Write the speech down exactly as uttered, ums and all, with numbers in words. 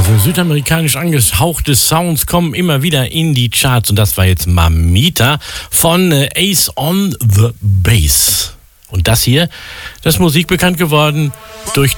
Südamerikanisch angehauchte Sounds kommen immer wieder in die Charts und das war jetzt Mamita von äh, Ace on the Bass. Und das hier, das ist Musik bekannt geworden durch